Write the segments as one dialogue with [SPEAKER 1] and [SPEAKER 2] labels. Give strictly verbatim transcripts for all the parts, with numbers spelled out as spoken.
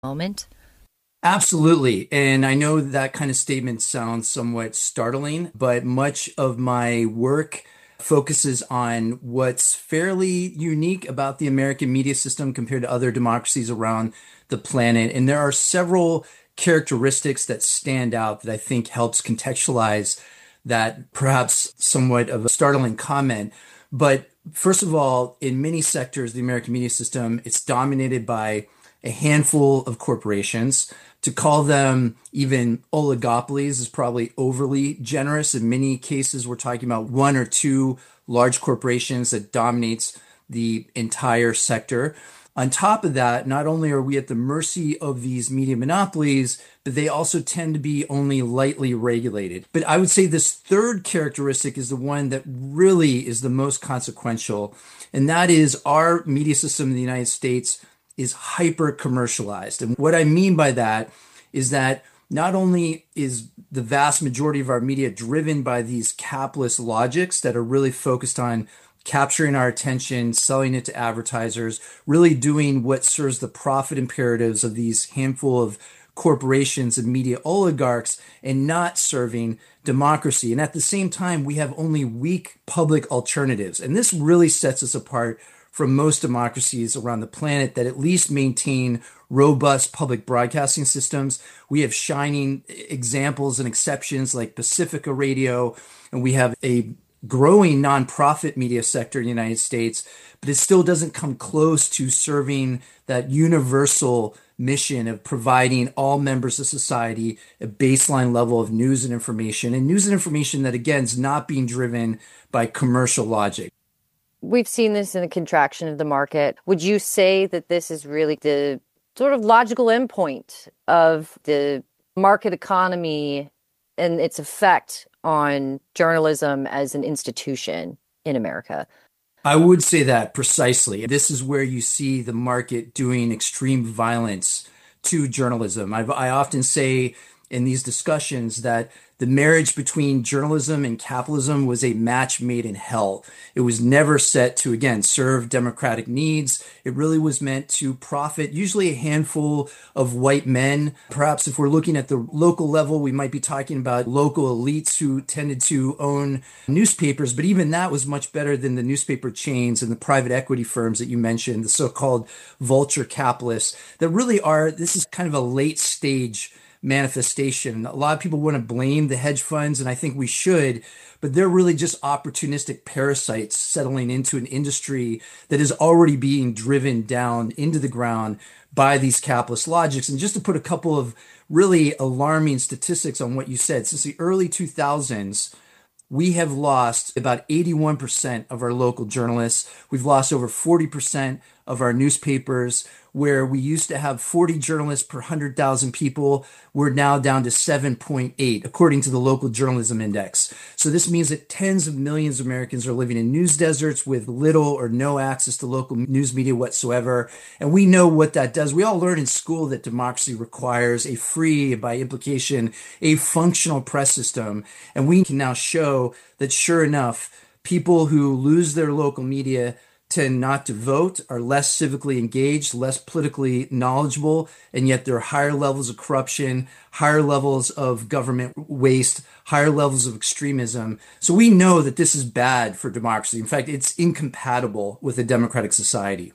[SPEAKER 1] moment?
[SPEAKER 2] Absolutely. And I know that kind of statement sounds somewhat startling, but much of my work focuses on what's fairly unique about the American media system compared to other democracies around the planet. And there are several characteristics that stand out that I think helps contextualize that perhaps somewhat of a startling comment. But first of all, in many sectors, the American media system, it's dominated by a handful of corporations. To call them even oligopolies is probably overly generous. In many cases, we're talking about one or two large corporations that dominates the entire sector. On top of that, not only are we at the mercy of these media monopolies, but they also tend to be only lightly regulated. But I would say this third characteristic is the one that really is the most consequential, and that is our media system in the United States is hyper commercialized. And what I mean by that is that not only is the vast majority of our media driven by these capitalist logics that are really focused on capturing our attention, selling it to advertisers, really doing what serves the profit imperatives of these handful of corporations and media oligarchs and not serving democracy. And at the same time, we have only weak public alternatives. And this really sets us apart from most democracies around the planet that at least maintain robust public broadcasting systems. We have shining examples and exceptions like Pacifica Radio, and we have a growing nonprofit media sector in the United States, but it still doesn't come close to serving that universal mission of providing all members of society a baseline level of news and information, and news and information that, again, is not being driven by commercial logic.
[SPEAKER 1] We've seen this in the contraction of the market. Would you say that this is really the sort of logical endpoint of the market economy and its effect on journalism as an institution in America?
[SPEAKER 2] I would say that precisely. This is where you see the market doing extreme violence to journalism. I've, I often say in these discussions that the marriage between journalism and capitalism was a match made in hell. It was never set to, again, serve democratic needs. It really was meant to profit usually a handful of white men. Perhaps if we're looking at the local level, we might be talking about local elites who tended to own newspapers. But even that was much better than the newspaper chains and the private equity firms that you mentioned, the so-called vulture capitalists that really are, this is kind of a late stage manifestation. A lot of people want to blame the hedge funds, and I think we should, but they're really just opportunistic parasites settling into an industry that is already being driven down into the ground by these capitalist logics. And just to put a couple of really alarming statistics on what you said, since the early two thousands, we have lost about eighty-one percent of our local journalists. We've lost over forty percent of our newspapers. Where we used to have forty journalists per one hundred thousand people, we're now down to seven point eight, according to the Local Journalism Index. So this means that tens of millions of Americans are living in news deserts with little or no access to local news media whatsoever. And we know what that does. We all learn in school that democracy requires a free, by implication, a functional press system. And we can now show that, sure enough, people who lose their local media tend not to vote, are less civically engaged, less politically knowledgeable, and yet there are higher levels of corruption, higher levels of government waste, higher levels of extremism. So we know that this is bad for democracy. In fact, it's incompatible with a democratic society.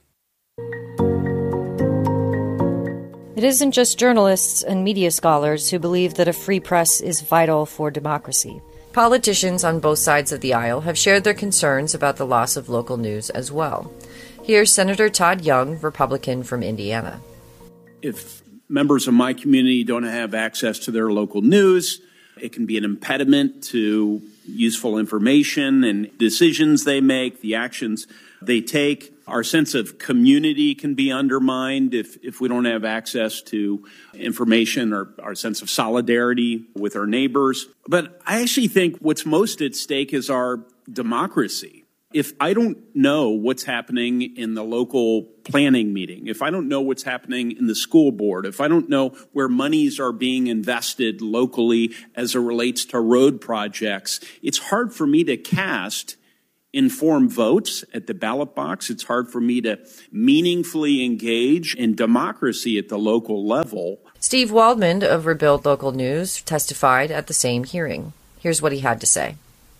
[SPEAKER 1] It isn't just journalists and media scholars who believe that a free press is vital for democracy. Politicians on both sides of the aisle have shared their concerns about the loss of local news as well. Here's Senator Todd Young, Republican from Indiana.
[SPEAKER 3] If members of my community don't have access to their local news, it can be an impediment to useful information and decisions they make, the actions they take. Our sense of community can be undermined if, if we don't have access to information, or our sense of solidarity with our neighbors. But I actually think what's most at stake is our democracy. If I don't know what's happening in the local planning meeting, if I don't know what's happening in the school board, if I don't know where monies are being invested locally as it relates to road projects, it's hard for me to cast informed votes at the ballot box. It's hard for me to meaningfully engage in democracy at the local level.
[SPEAKER 1] Steve Waldman of Rebuild Local News testified at the same hearing. Here's what he had to say.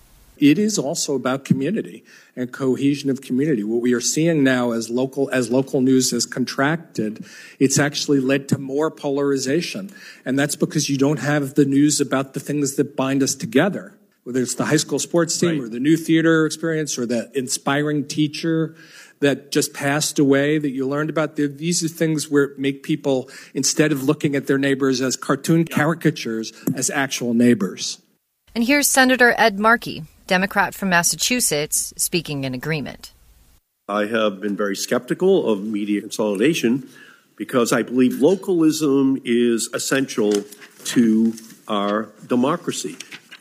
[SPEAKER 4] It is also about community and cohesion of community. What we are seeing now as local as local news has contracted, it's actually led to more polarization. And that's because you don't have the news about the things that bind us together, whether it's the high school sports team
[SPEAKER 3] right.
[SPEAKER 4] or the new theater experience or the inspiring teacher that just passed away that you learned about. These are things where make people, instead of looking at their neighbors as cartoon caricatures, as actual neighbors.
[SPEAKER 1] And here's Senator Ed Markey, Democrat from Massachusetts, speaking in agreement.
[SPEAKER 5] I have been very skeptical of media consolidation because I believe localism is essential to our democracy.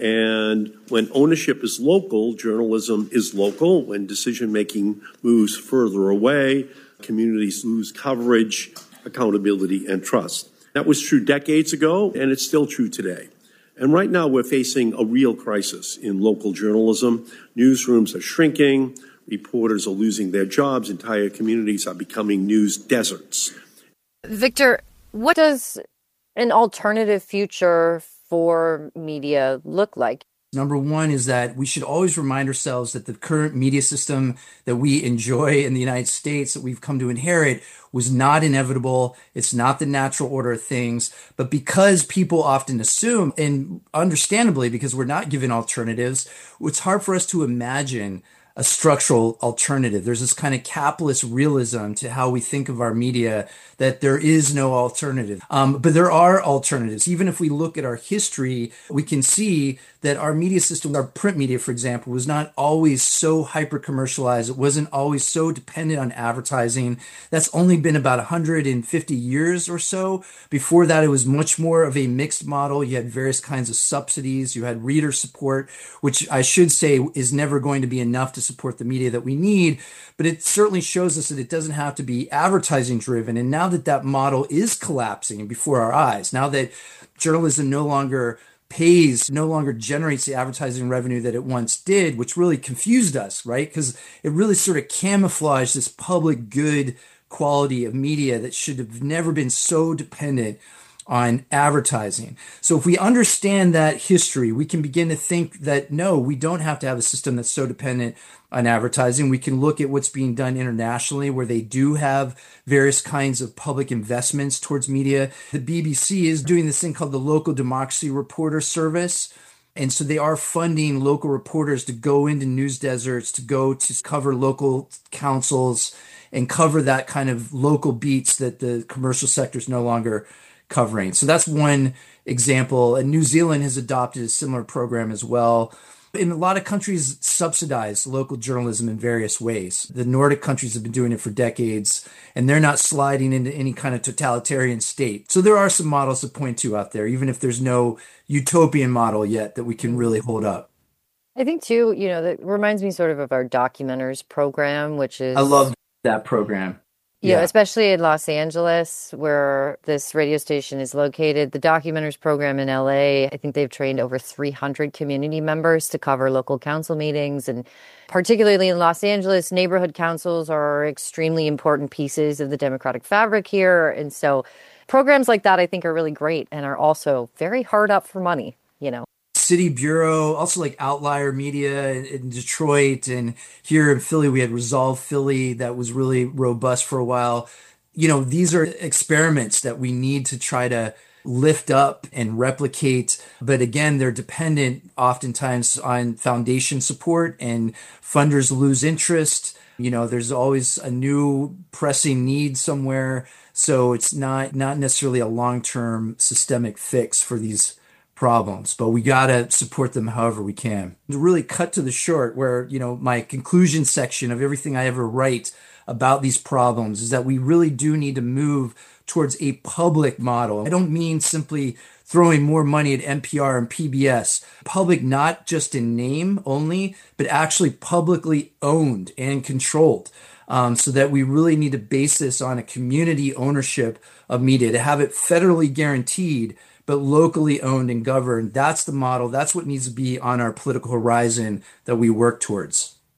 [SPEAKER 5] And when ownership is local, journalism is local. When decision-making moves further away, communities lose coverage, accountability, and trust. That was true decades ago, and it's still true today. And right now we're facing a real crisis in local journalism. Newsrooms are shrinking, reporters are losing their jobs, entire communities are becoming news deserts.
[SPEAKER 1] Victor, what does an alternative future for media look like?
[SPEAKER 2] Number one is that we should always remind ourselves that the current media system that we enjoy in the United States, that we've come to inherit, was not inevitable. It's not the natural order of things. But because people often assume, and understandably because we're not given alternatives, it's hard for us to imagine a structural alternative. There's this kind of capitalist realism to how we think of our media, that there is no alternative. Um, but there are alternatives. Even if we look at our history, we can see that our media system, our print media, for example, was not always so hyper commercialized. It wasn't always so dependent on advertising. That's only been about one hundred fifty years or so. Before that, it was much more of a mixed model. You had various kinds of subsidies. You had reader support, which I should say is never going to be enough to support the media that we need. But it certainly shows us that it doesn't have to be advertising driven. And now that that model is collapsing before our eyes, now that journalism no longer pays, no longer generates the advertising revenue that it once did, which really confused us, right? Because it really sort of camouflaged this public good quality of media that should have never been so dependent on advertising. So if we understand that history, we can begin to think that, no, we don't have to have a system that's so dependent on advertising. We can look at what's being done internationally, where they do have various kinds of public investments towards media. The B B C is doing this thing called the Local Democracy Reporter Service. And so they are funding local reporters to go into news deserts, to go to cover local councils and cover that kind of local beats that the commercial sector is no longer covering. So that's one example. And New Zealand has adopted a similar program as well. In a lot of countries, subsidize local journalism in various ways. The Nordic countries have been doing it for decades, and they're not sliding into any kind of totalitarian state. So there are some models to point to out there, even if there's no utopian model yet that we can really hold up.
[SPEAKER 1] I think, too, you know, that reminds me sort of of our Documenters program, which is...
[SPEAKER 2] I love that program.
[SPEAKER 1] Yeah, especially in Los Angeles, where this radio station is located. The Documenters program in L A, I think they've trained over three hundred community members to cover local council meetings. And particularly in Los Angeles, neighborhood councils are extremely important pieces of the democratic fabric here. And so programs like that, I think, are really great and are also very hard up for money, you know.
[SPEAKER 2] City Bureau, also like Outlier Media in Detroit, and here in Philly we had Resolve Philly that was really robust for a while. You know, these are experiments that we need to try to lift up and replicate, but again, they're dependent oftentimes on foundation support, and funders lose interest. You know, there's always a new pressing need somewhere, so it's not not necessarily a long-term systemic fix for these problems, but we got to support them however we can. To really cut to the short, where, you know, my conclusion section of everything I ever write about these problems is that we really do need to move towards a public model. I don't mean simply throwing more money at N P R and P B S. Public, not just in name only, but actually publicly owned and controlled. Um, so that we really need to base this on a community ownership of media, to have it federally guaranteed, but locally owned and governed. That's the model. That's what needs to be on our political horizon that we work towards.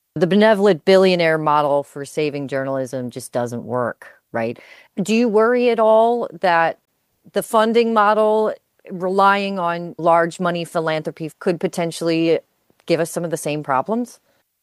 [SPEAKER 1] The benevolent billionaire model for saving journalism just doesn't work, right? Do you worry at all that the funding model relying on large money philanthropy could potentially give us some of the same problems?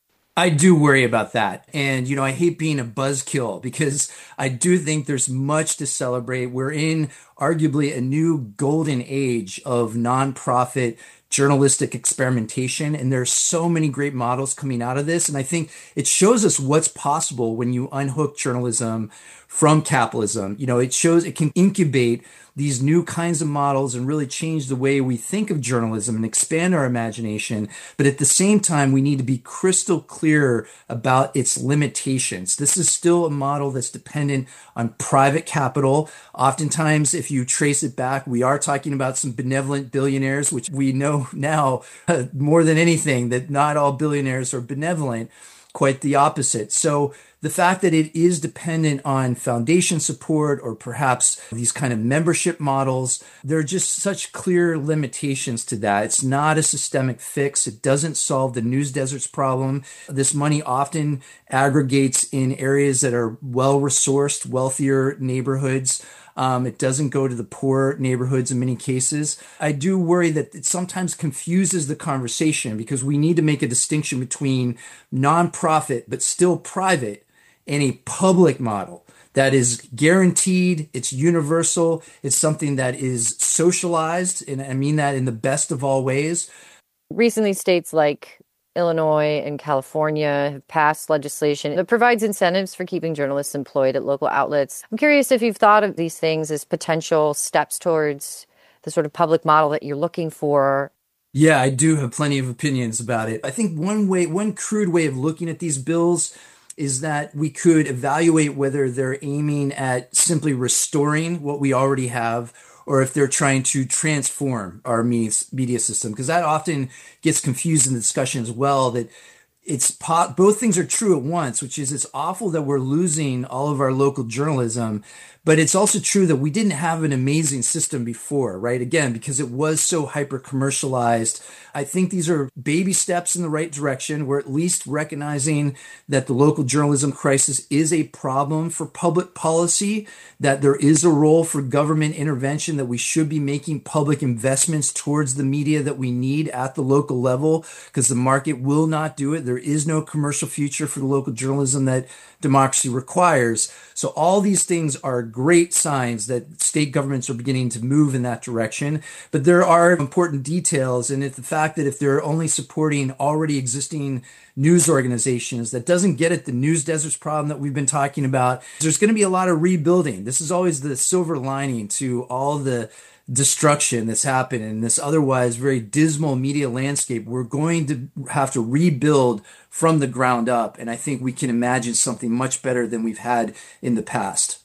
[SPEAKER 2] I do worry about that. And, you know, I hate being a buzzkill because I do think there's much to celebrate. We're in arguably a new golden age of nonprofit journalistic experimentation. And there's so many great models coming out of this. And I think it shows us what's possible when you unhook journalism from capitalism. You know, it shows it can incubate these new kinds of models and really change the way we think of journalism and expand our imagination. But at the same time, we need to be crystal clear about its limitations. This is still a model that's dependent on private capital. Oftentimes, if you trace it back, we are talking about some benevolent billionaires, which we know now uh, more than anything that not all billionaires are benevolent. Quite the opposite. So the fact that it is dependent on foundation support or perhaps these kind of membership models, there are just such clear limitations to that. It's not a systemic fix. It doesn't solve the news deserts problem. This money often aggregates in areas that are well-resourced, wealthier neighborhoods. Um, it doesn't go to the poor neighborhoods in many cases. I do worry that it sometimes confuses the conversation because we need to make a distinction between nonprofit but still private and a public model that is guaranteed, it's universal, it's something that is socialized, and I mean that in the best of all ways.
[SPEAKER 1] Recently, states like Illinois and California have passed legislation that provides incentives for keeping journalists employed at local outlets. I'm curious if you've thought of these things as potential steps towards the sort of public model that you're looking for.
[SPEAKER 2] Yeah, I do have plenty of opinions about it. I think one way, one crude way of looking at these bills is that we could evaluate whether they're aiming at simply restoring what we already have or if they're trying to transform our media, media system, because that often gets confused in the discussion as well, that it's po- both things are true at once, which is it's awful that we're losing all of our local journalism, but it's also true that we didn't have an amazing system before, right? Again, because it was so hyper commercialized. I think these are baby steps in the right direction. We're at least recognizing that the local journalism crisis is a problem for public policy, that there is a role for government intervention, that we should be making public investments towards the media that we need at the local level, because the market will not do it. There is no commercial future for the local journalism that democracy requires. So all these things are great signs that state governments are beginning to move in that direction. But there are important details, and it's the fact that if they're only supporting already existing news organizations, that doesn't get at the news deserts problem that we've been talking about. There's going to be a lot of rebuilding. This is always the silver lining to all the destruction that's happened in this otherwise very dismal media landscape. We're going to have to rebuild from the ground up, and I think we can imagine something much better than we've had in the past.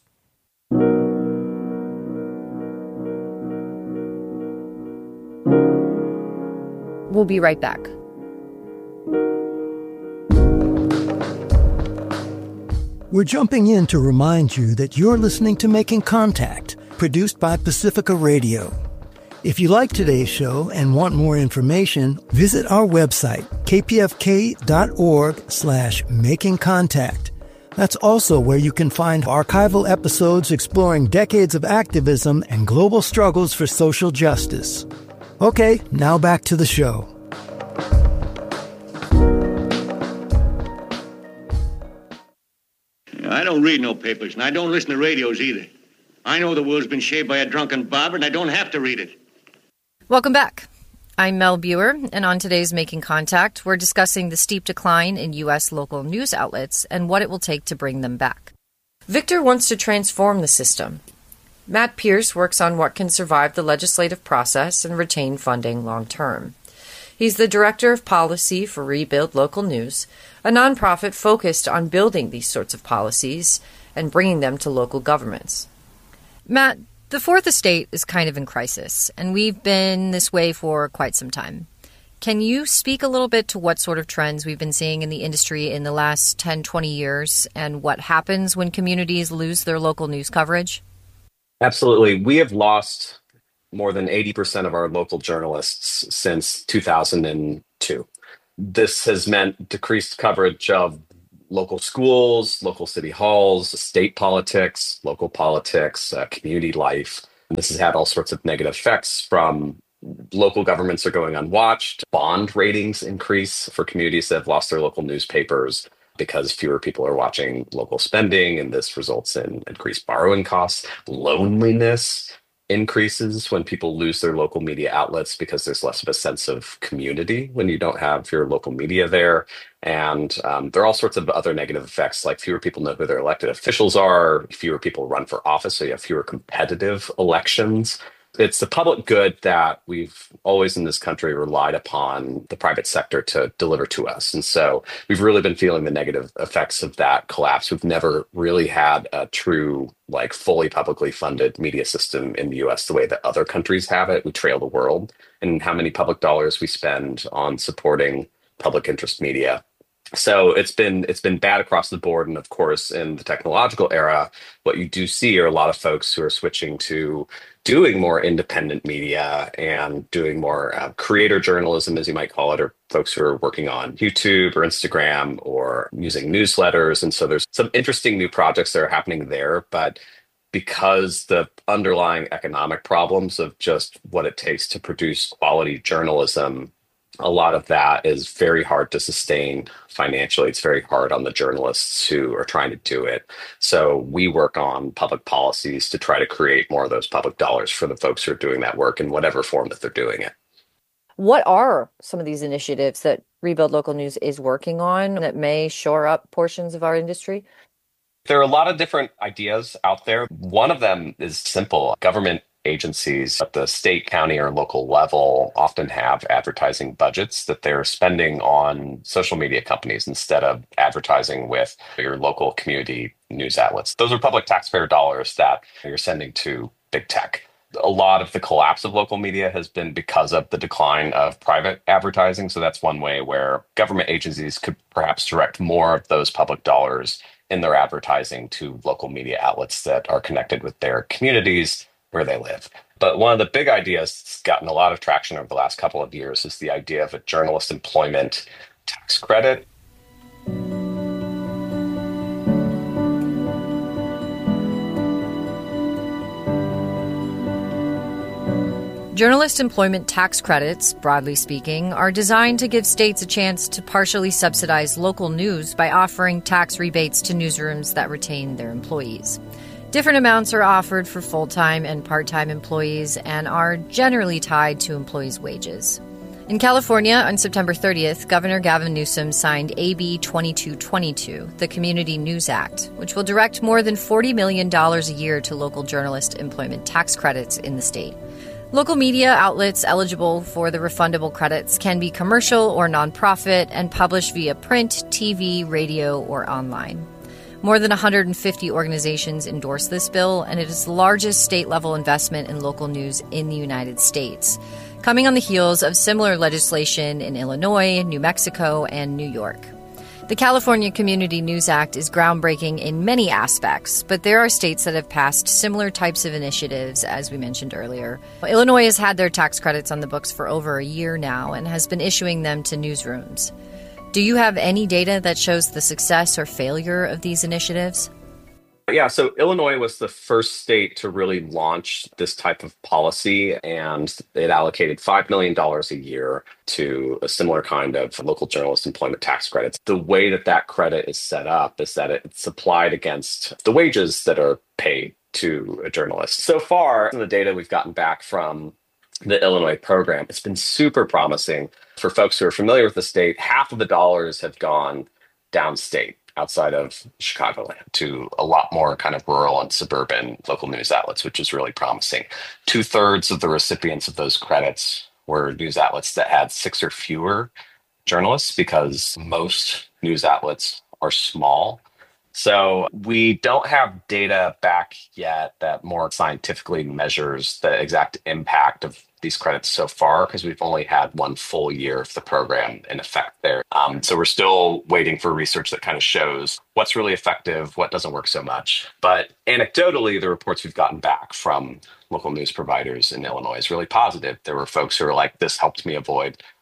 [SPEAKER 1] We'll be right back.
[SPEAKER 6] We're jumping in to remind you that you're listening to Making Contact, produced by Pacifica Radio. If you like today's show and want more information, visit our website, kpfk.org slash making contact. That's also where you can find archival episodes exploring decades of activism and global struggles for social justice. Okay, now back to the show.
[SPEAKER 7] I don't read no papers, and I don't listen to radios either. I know the world's been shaped by a drunken barber, and I don't have to read it.
[SPEAKER 1] Welcome back. I'm Mel Buer, and on today's Making Contact, we're discussing the steep decline in U S local news outlets and what it will take to bring them back. Victor wants to transform the system. Matt Pierce works on what can survive the legislative process and retain funding long term. He's the Director of Policy for Rebuild Local News, a nonprofit focused on building these sorts of policies and bringing them to local governments. Matt, the Fourth Estate is kind of in crisis, and we've been this way for quite some time. Can you speak a little bit to what sort of trends we've been seeing in the industry in the last ten, twenty years and what happens when communities lose their local news coverage?
[SPEAKER 8] Absolutely. We have lost more than eighty percent of our local journalists since two thousand two. this has meant decreased coverage of local schools, local city halls, state politics, local politics, uh, community life. And this has had all sorts of negative effects from local governments are going unwatched, bond ratings increase for communities that have lost their local newspapers because fewer people are watching local spending, and this results in increased borrowing costs. Loneliness increases when people lose their local media outlets because there's less of a sense of community when you don't have your local media there. And um, there are all sorts of other negative effects, like fewer people know who their elected officials are, fewer people run for office, so you have fewer competitive elections. It's the public good that we've always in this country relied upon the private sector to deliver to us. And so we've really been feeling the negative effects of that collapse. We've never really had a true, like fully publicly funded media system in the U S the way that other countries have it. We trail the world in how many public dollars we spend on supporting public interest media. So it's been it's been bad across the board. And of course, in the technological era, what you do see are a lot of folks who are switching to doing more independent media and doing more uh, creator journalism, as you might call it, or folks who are working on YouTube or Instagram or using newsletters. And so there's some interesting new projects that are happening there. But because the underlying economic problems of just what it takes to produce quality journalism, a lot of that is very hard to sustain financially. It's very hard on the journalists who are trying to do it. So we work on public policies to try to create more of those public dollars for the folks who are doing that work in whatever form that they're doing it.
[SPEAKER 1] What are some of these initiatives that Rebuild Local News is working on that may shore up portions of our industry?
[SPEAKER 8] There are a lot of different ideas out there. One of them is simple. Government agencies at the state, county, or local level often have advertising budgets that they're spending on social media companies instead of advertising with your local community news outlets. Those are public taxpayer dollars that you're sending to big tech. A lot of the collapse of local media has been because of the decline of private advertising. So that's one way where government agencies could perhaps direct more of those public dollars in their advertising to local media outlets that are connected with their communities where they live. But one of the big ideas that's gotten a lot of traction over the last couple of years is the idea of a journalist employment tax credit.
[SPEAKER 1] Journalist employment tax credits, broadly speaking, are designed to give states a chance to partially subsidize local news by offering tax rebates to newsrooms that retain their employees. Different amounts are offered for full-time and part-time employees and are generally tied to employees' wages. In California, on September thirtieth, Governor Gavin Newsom signed A B twenty-two twenty-two, the Community News Act, which will direct more than forty million dollars a year to local journalist employment tax credits in the state. Local media outlets eligible for the refundable credits can be commercial or nonprofit and publish via print, T V, radio, or online. More than one hundred fifty organizations endorse this bill, and it is the largest state-level investment in local news in the United States, coming on the heels of similar legislation in Illinois, New Mexico, and New York. The California Community News Act is groundbreaking in many aspects, but there are states that have passed similar types of initiatives, as we mentioned earlier. Illinois has had their tax credits on the books for over a year now and has been issuing them to newsrooms. Do you have any data that shows the success or failure of these initiatives?
[SPEAKER 8] Yeah, so Illinois was the first state to really launch this type of policy, and it allocated five million dollars a year to a similar kind of local journalist employment tax credits. The way that that credit is set up is that it's applied against the wages that are paid to a journalist. So far, the data we've gotten back from the Illinois program, it's been super promising. For folks who are familiar with the state, half of the dollars have gone downstate, outside of Chicagoland, to a lot more kind of rural and suburban local news outlets, which is really promising. Two thirds of the recipients of those credits were news outlets that had six or fewer journalists, because most news outlets are small. So we don't have data back yet that more scientifically measures the exact impact of these credits so far, because we've only had one full year of the program in effect there. Um, so we're still waiting for research that kind of shows what's really effective, what doesn't work so much. But anecdotally, the reports we've gotten back from local news providers in Illinois is really positive. There were folks who are like, this helped me avoid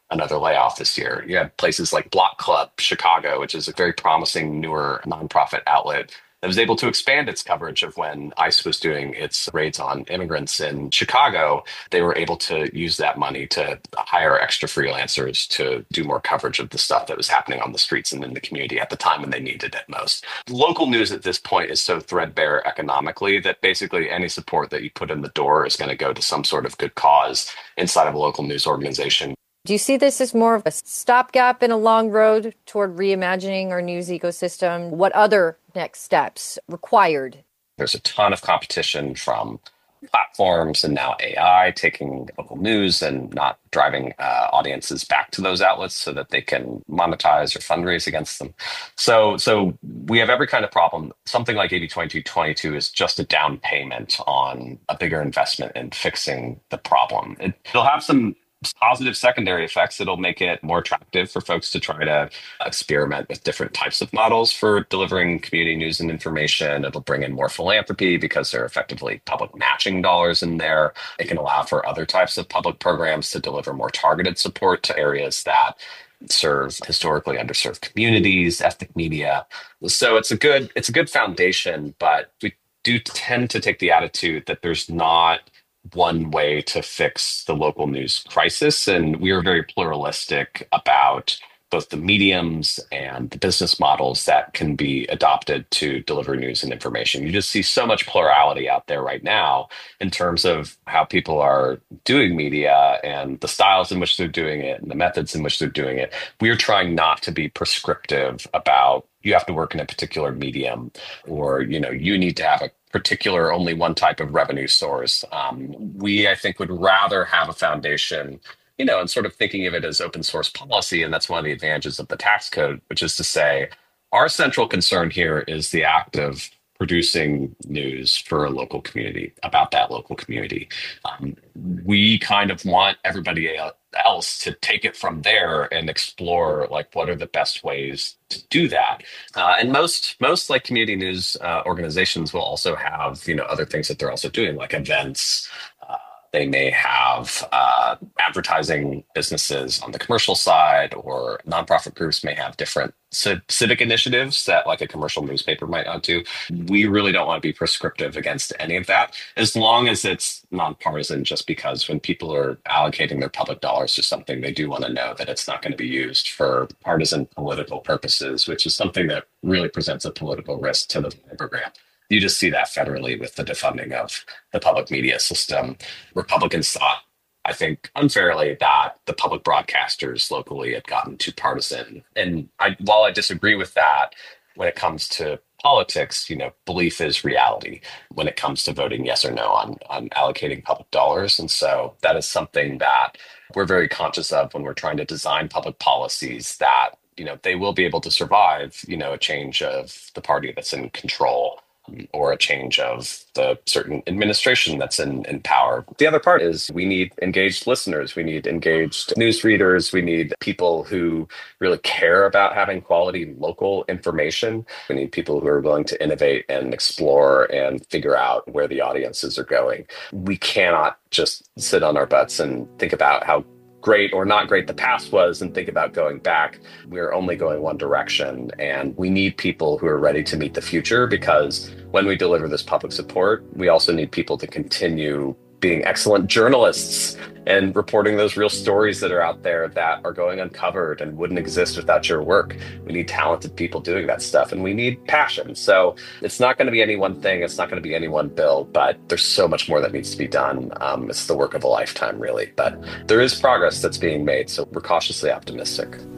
[SPEAKER 8] another layoff this year. You had places like Block Club Chicago, which is a very promising newer nonprofit outlet that was able to expand its coverage of when ICE was doing its raids on immigrants in Chicago. They were able to use that money to hire extra freelancers to do more coverage of the stuff that was happening on the streets and in the community at the time when they needed it most. Local news at this point is so threadbare economically that basically any support that you put in the door is going to go to some sort of good cause inside of a local news organization.
[SPEAKER 1] Do you see this as more of a stopgap in a long road toward reimagining our news ecosystem? What other next steps required?
[SPEAKER 8] There's a ton of competition from platforms and now A I taking local news and not driving uh, audiences back to those outlets so that they can monetize or fundraise against them. So, so we have every kind of problem. Something like A B twenty-two twenty-two is just a down payment on a bigger investment in fixing the problem. It, it'll have some positive secondary effects. It'll make it more attractive for folks to try to experiment with different types of models for delivering community news and information. It'll bring in more philanthropy because they're effectively public matching dollars in there. It can allow for other types of public programs to deliver more targeted support to areas that serve historically underserved communities, ethnic media. So it's a good, it's a good foundation, but we do tend to take the attitude that there's not one way to fix the local news crisis. And we are very pluralistic about both the mediums and the business models that can be adopted to deliver news and information. You just see so much plurality out there right now in terms of how people are doing media and the styles in which they're doing it and the methods in which they're doing it. We're trying not to be prescriptive about you have to work in a particular medium or, you know, you need to have a particular only one type of revenue source. Um, we, I think, would rather have a foundation, you know, and sort of thinking of it as open source policy. And that's one of the advantages of the tax code, which is to say, our central concern here is the act of producing news for a local community about that local community. Um, we kind of want everybody else to take it from there and explore like what are the best ways to do that. Uh, and most most like community news uh, organizations will also have, you know, other things that they're also doing, like events. Uh, They may have uh, advertising businesses on the commercial side, or nonprofit groups may have different c- civic initiatives that like a commercial newspaper might not do. We really don't want to be prescriptive against any of that, as long as it's nonpartisan, just because when people are allocating their public dollars to something, they do want to know that it's not going to be used for partisan political purposes, which is something that really presents a political risk to the program. You just see that federally with the defunding of the public media system. Republicans thought, I think unfairly, that the public broadcasters locally had gotten too partisan. And I, while I disagree with that, when it comes to politics, you know, belief is reality when it comes to voting yes or no on, on allocating public dollars. And so that is something that we're very conscious of when we're trying to design public policies that, you know, they will be able to survive, you know, a change of the party that's in control, or a change of the certain administration that's in, in power. The other part is we need engaged listeners. We need engaged news readers. We need people who really care about having quality local information. We need people who are willing to innovate and explore and figure out where the audiences are going. We cannot just sit on our butts and think about how great or not great the past was and think about going back. We're only going one direction, and we need people who are ready to meet the future, because when we deliver this public support, we also need people to continue being excellent journalists and reporting those real stories that are out there that are going uncovered and wouldn't exist without your work. We need talented people doing that stuff, and we need passion. So it's not going to be any one thing. It's not going to be any one bill, but there's so much more that needs to be done. Um, it's the work of a lifetime, really. But there is progress that's being made, so we're cautiously optimistic.